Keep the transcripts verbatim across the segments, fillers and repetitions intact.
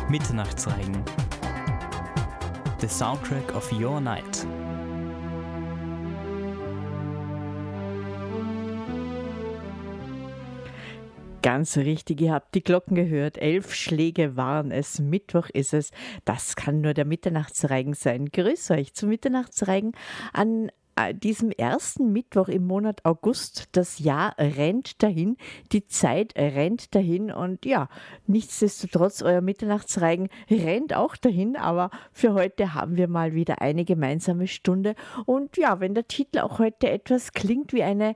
Mitternachtsreigen. The soundtrack of your night. Ganz richtig, ihr habt die Glocken gehört. Elf Schläge waren es. Mittwoch ist es. Das kann nur der Mitternachtsreigen sein. Grüß euch zum Mitternachtsreigen an diesem ersten Mittwoch im Monat August. Das Jahr rennt dahin, die Zeit rennt dahin und ja, nichtsdestotrotz, euer Mitternachtsreigen rennt auch dahin, aber für heute haben wir mal wieder eine gemeinsame Stunde und ja, wenn der Titel auch heute etwas klingt wie eine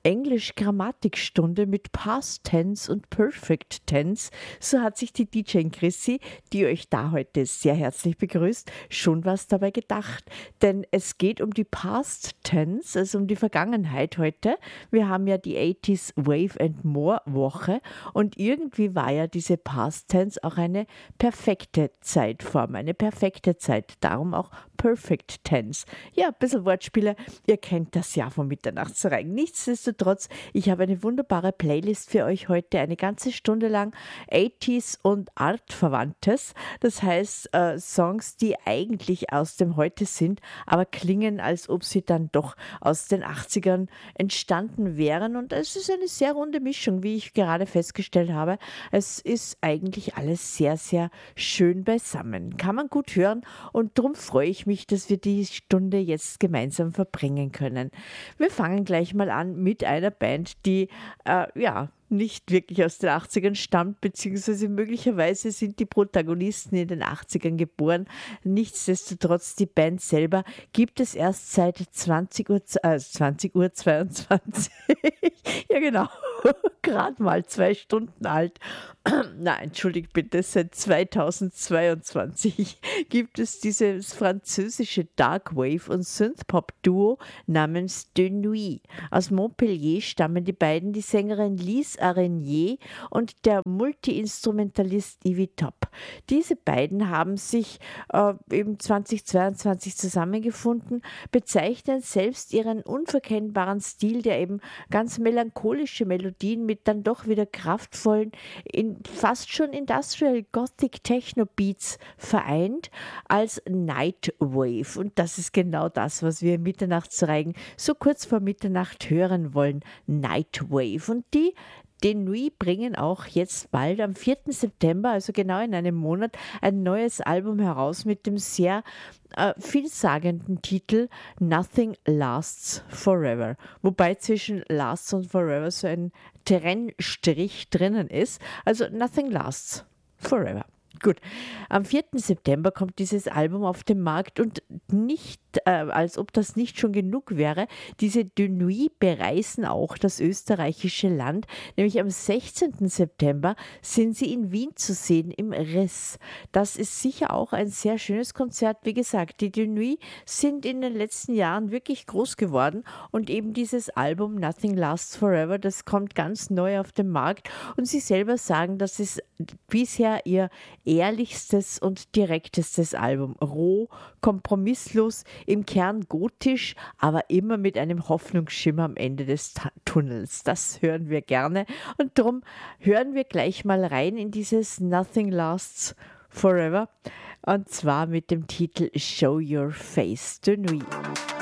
Englisch-Grammatikstunde mit Past Tense und Perfect Tense, so hat sich die D J Chrissy, die euch da heute sehr herzlich begrüßt, schon was dabei gedacht, denn es geht um die Past Tense, also um die Vergangenheit heute. Wir haben ja die achtziger Wave and More Woche und irgendwie war ja diese Past Tense auch eine perfekte Zeitform, eine perfekte Zeit, darum auch Perfect Tense. Ja, ein bisschen Wortspiele, ihr kennt das ja vom Mitternachtsreigen. Nichtsdestotrotz, ich habe eine wunderbare Playlist für euch heute, eine ganze Stunde lang achtziger und Artverwandtes, das heißt äh, Songs, die eigentlich aus dem Heute sind, aber klingen, als ob sie dann doch aus den achtzigern entstanden wären und es ist eine sehr runde Mischung, wie ich gerade festgestellt habe. Es ist eigentlich alles sehr, sehr schön beisammen. Kann man gut hören und darum freue ich mich, dass wir die Stunde jetzt gemeinsam verbringen können. Wir fangen gleich mal an mit einer Band, die äh, ja nicht wirklich aus den achtzigern stammt, beziehungsweise möglicherweise sind die Protagonisten in den achtzigern geboren. Nichtsdestotrotz, die Band selber gibt es erst seit zwanzig Uhr, äh, zwanzig Uhr zweiundzwanzig. Ja genau, gerade mal zwei Stunden alt. Nein, entschuldigt bitte, seit zweitausendzweiundzwanzig gibt es dieses französische Darkwave- und Synthpop-Duo namens De Nuit. Aus Montpellier stammen die beiden, die Sängerin Lise Araignée und der Multi-Instrumentalist Ivy Top. Diese beiden haben sich äh, eben zweitausendzweiundzwanzig zusammengefunden, bezeichnen selbst ihren unverkennbaren Stil, der eben ganz melancholische Melodien mit dann doch wieder kraftvollen, in fast schon Industrial Gothic Techno Beats vereint, als Nightwave. Und das ist genau das, was wir im Mitternachtsreigen so kurz vor Mitternacht hören wollen. Nightwave. Und die De Nuit bringen auch jetzt bald am vierten September, also genau in einem Monat, ein neues Album heraus mit dem sehr äh, vielsagenden Titel Nothing Lasts Forever. Wobei zwischen Lasts und Forever so ein Trennstrich drinnen ist. Also Nothing Lasts Forever. Gut, am vierten September kommt dieses Album auf den Markt und nicht, äh, als ob das nicht schon genug wäre, diese De Nuit bereisen auch das österreichische Land, nämlich am sechzehnten September sind sie in Wien zu sehen im Riss. Das ist sicher auch ein sehr schönes Konzert. Wie gesagt, die De Nuit sind in den letzten Jahren wirklich groß geworden und eben dieses Album Nothing Lasts Forever, das kommt ganz neu auf den Markt und sie selber sagen, das ist bisher ihr ehrlichstes und direktestes Album. Roh, kompromisslos, im Kern gotisch, aber immer mit einem Hoffnungsschimmer am Ende des Ta- Tunnels. Das hören wir gerne und darum hören wir gleich mal rein in dieses Nothing Lasts Forever und zwar mit dem Titel Show Your Face, De Nuit.